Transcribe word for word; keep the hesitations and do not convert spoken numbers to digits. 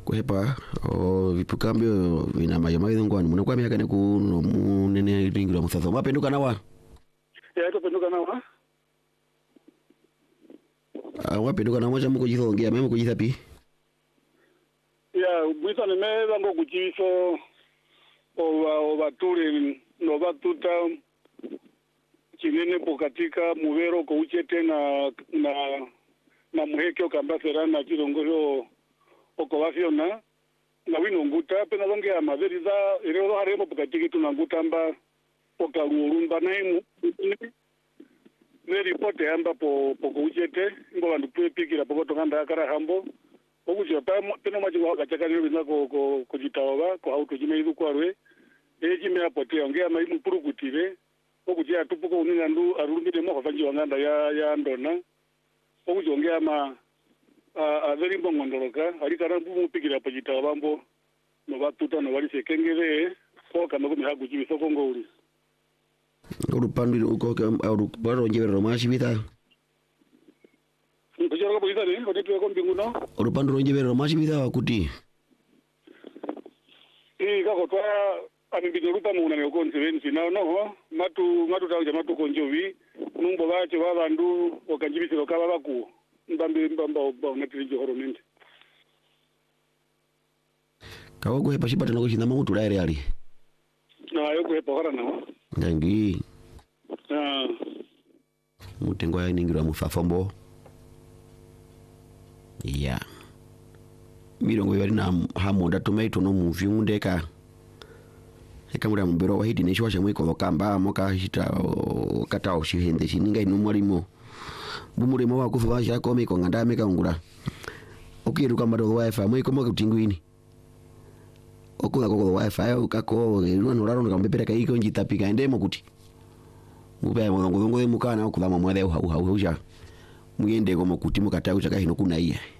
kuhepa o vipukambio vina mayo mayo ngwani munakuwa miaka ne ku munene ringira muthatho mapenduka nawa ya to penduka nawa ah wapenduka nawa jamu kujithongea memo kujithapi ya bwita ne me bango kuchiso o o batule no batuta kinene pokatika muvero ko uchete na na na muhekyo kamba serana chirongoyo okovafiona na wino nguta pena longe amaveriza irero haremo pokatiki tunangutamba okalurumba naimu ne report yamba po poko uchete ngo vandu pepikira poko tokanda akara hambo okuja pa pena maji wakachaka nyo ko ko kujitawa ko auto jimeidu kwarwe eji me apote onge amaimu purukutire okuja tupuko uningandu arumbite mo kafanji wanganda ya ya ndona okuja onge ama a very mbongondoloka ari kana mbu mupikira pajitawa bambo no batuta no bali sekengere ko kama ko mihagu jibiso kongo uri urupandiro uko auru baro njebero mashibita kujara ko bita ni ko tetu ko mbinguno urupandiro njebero mashibita wakuti eh kako twa ambido rupa mu na ko nsevensi na no matu matu tawo matu konjovi numbo bache babandu okanjibisiro kaba baku mbambe mbamba oba natirije horomente kawo ko hepa shibata no kushinda mamutu la reali na yo ko hepa hora na ndangi ah mutengo ya ningira mufafombo ya mirongo yari na hamonda tomato no muvi undeka ekamura mbero wa hidi nesho washa mwiko kamba moka hita kata oshihende shininga inu mwalimo bumurimo wa kufa washa komi ko nganda meka ngura okiruka maro wifi mwiko moka kutingwini okula koko wifi ukako runo raro ngambepera kaiko njitapika endemo kuti mubaye mongo ngo mukana okula mamwele uha uha uha muyende gomo kuti mukata uchaka hino kuna iye